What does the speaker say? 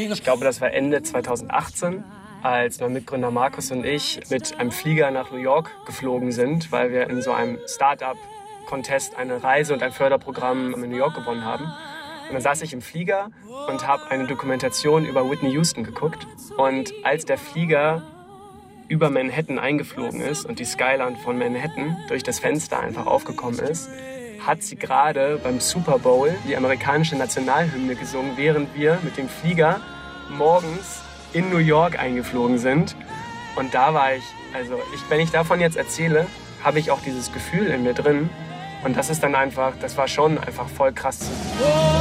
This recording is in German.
Ich glaube, das war Ende 2018, als mein Mitgründer Markus und ich mit einem Flieger nach New York geflogen sind, weil wir in so einem Startup-Contest eine Reise und ein Förderprogramm in New York gewonnen haben. Und dann saß ich im Flieger und habe eine Dokumentation über Whitney Houston geguckt. Und als der Flieger über Manhattan eingeflogen ist und die Skyline von Manhattan durch das Fenster einfach aufgekommen ist, hat sie gerade beim Super Bowl die amerikanische Nationalhymne gesungen, während wir mit dem Flieger morgens in New York eingeflogen sind. Und da war ich, wenn ich davon jetzt erzähle, habe ich auch dieses Gefühl in mir drin. Und das ist dann einfach, das war schon einfach voll krass zu sehen.